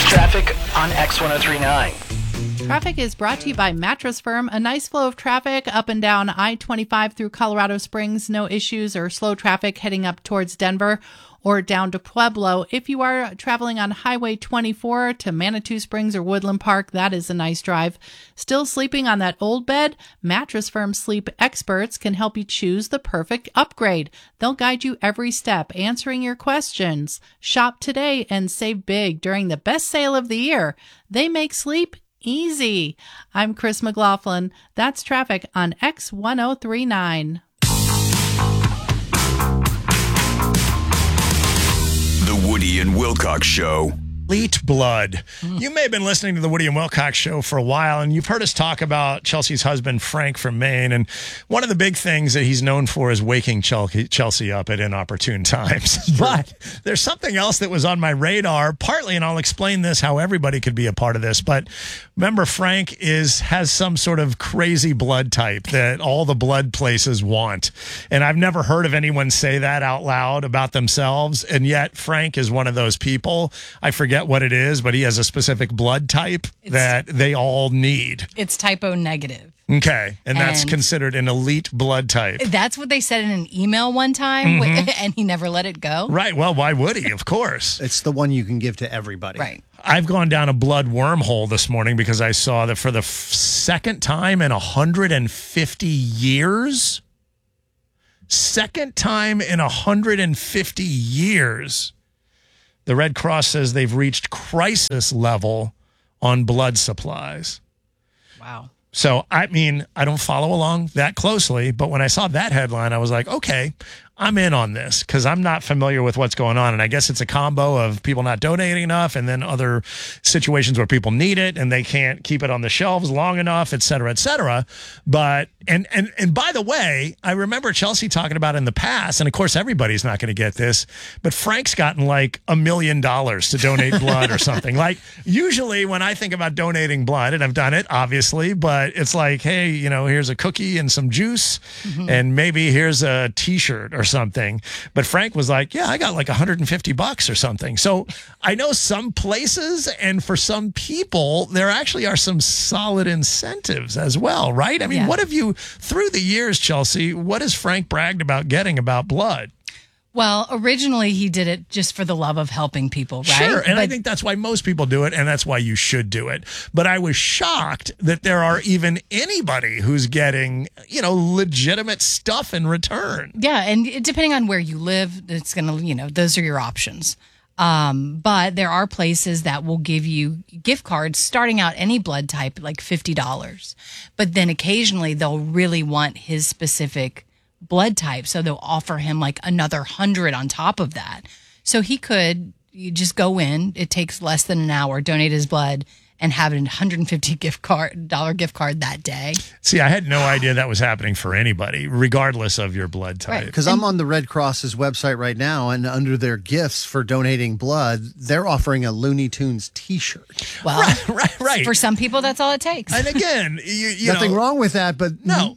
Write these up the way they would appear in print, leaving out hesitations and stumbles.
traffic on X1039. Traffic is brought to you by Mattress Firm. A nice flow of traffic up and down I-25 through Colorado Springs. No issues or slow traffic heading up towards Denver or down to Pueblo. If you are traveling on Highway 24 to Manitou Springs or Woodland Park, that is a nice drive. Still sleeping on that old bed? Mattress Firm sleep experts can help you choose the perfect upgrade. They'll guide you every step, answering your questions. Shop today and save big during the best sale of the year. They make sleep easy. I'm Chris McLaughlin. That's traffic on X1039. The Woody and Wilcox Show. Elite Blood. You may have been listening to the Woody and Wilcox Show for a while, and you've heard us talk about Chelsea's husband, Frank from Maine. And one of the big things that he's known for is waking Chelsea up at inopportune times. But there's something else that was on my radar, partly, and I'll explain this, how everybody could be a part of this. But remember, Frank has some sort of crazy blood type that all the blood places want. And I've never heard of anyone say that out loud about themselves. And yet Frank is one of those people. I forget what it is, but he has a specific blood type that they all need. It's type O negative. Okay. And that's considered an elite blood type. That's what they said in an email one time, and he never let it go. Right. Well, why would he? Of course. It's the one you can give to everybody. Right. I've gone down a blood wormhole this morning because I saw that for the second time in 150 years, the Red Cross says they've reached crisis level on blood supplies. Wow. So, I mean, I don't follow along that closely, but when I saw that headline, I was like, okay, I'm in on this because I'm not familiar with what's going on. And I guess it's a combo of people not donating enough and then other situations where people need it and they can't keep it on the shelves long enough, et cetera, et cetera. But, and by the way, I remember Chelsea talking about in the past, and of course, everybody's not going to get this, but Frank's gotten like $1 million to donate blood or something. Like, usually when I think about donating blood, and I've done it, obviously, but it's like, hey, you know, here's a cookie and some juice, and maybe here's a t-shirt or something. But Frank was like, yeah, I got like $150 or something. So I know some places, and for some people, there actually are some solid incentives as well, right? I mean, what have you, through the years, Chelsea, what has Frank bragged about getting about blood? Well, originally he did it just for the love of helping people, right? Sure, and I think that's why most people do it, and that's why you should do it. But I was shocked that there are even anybody who's getting, you know, legitimate stuff in return. Yeah, and depending on where you live, it's going to, you know, those are your options. But there are places that will give you gift cards starting out any blood type, like $50. But then occasionally they'll really want his specific blood type, so they'll offer him like another 100 on top of that. So you just go in, it takes less than an hour, donate his blood, and have a $150 gift card that day. See, I had no idea that was happening for anybody, regardless of your blood type. Because I'm on the Red Cross's website right now, and under their gifts for donating blood, they're offering a Looney Tunes T-shirt. Well, right. For some people, that's all it takes. And again, you nothing know, wrong with that, but no.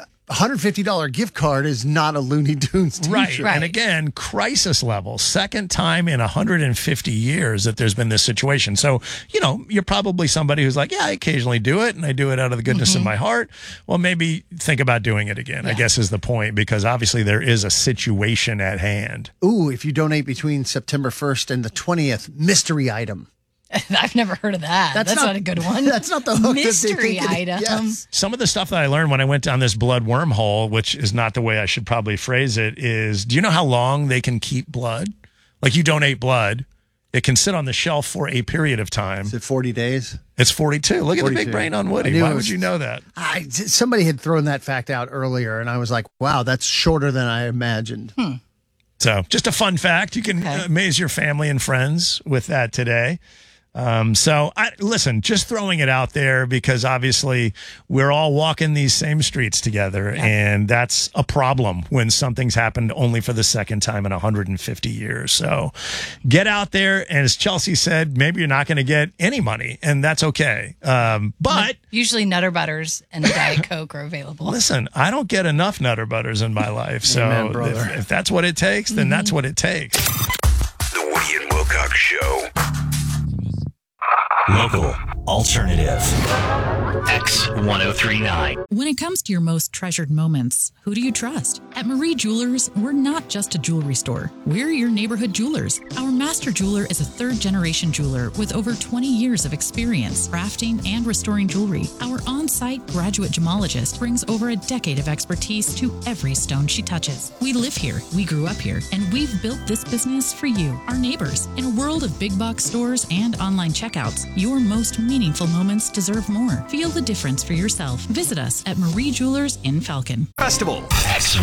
$150 gift card is not a Looney Tunes T-shirt. Right. And again, crisis level, second time in 150 years that there's been this situation. So, you know, you're probably somebody who's like, yeah, I occasionally do it, and I do it out of the goodness of my heart. Well, maybe think about doing it again, I guess is the point, because obviously there is a situation at hand. Ooh, if you donate between September 1st and the 20th, mystery item. I've never heard of that. That's not a good one. That's not the hook mystery item. Yes. Some of the stuff that I learned when I went down this blood wormhole, which is not the way I should probably phrase it, is, do you know how long they can keep blood? Like, you donate blood, it can sit on the shelf for a period of time. Is it 40 days? It's 42. Look 42. At the big brain on Woody. Why would you know that? Somebody had thrown that fact out earlier, and I was like, wow, that's shorter than I imagined. So just a fun fact. You can amaze your family and friends with that today. Listen, just throwing it out there because obviously we're all walking these same streets together, and that's a problem when something's happened only for the second time in 150 years. So get out there, and as Chelsea said, maybe you're not going to get any money, and that's okay. But usually Nutter Butters and a Diet Coke are available. Listen, I don't get enough Nutter Butters in my life, so Amen, if that's what it takes, then that's what it takes. The Woody and Wilcox Show. Local. Alternative. X1039. When it comes to your most treasured moments, who do you trust? At Marie Jewelers, we're not just a jewelry store. We're your neighborhood jewelers. Our master jeweler is a third-generation jeweler with over 20 years of experience crafting and restoring jewelry. Our on-site graduate gemologist brings over a decade of expertise to every stone she touches. We live here, we grew up here, and we've built this business for you, our neighbors. In a world of big box stores and online checkouts, your most meaningful moments deserve more. Feel the difference for yourself. Visit us at Marie Jewelers in Falcon. Festival. X1039.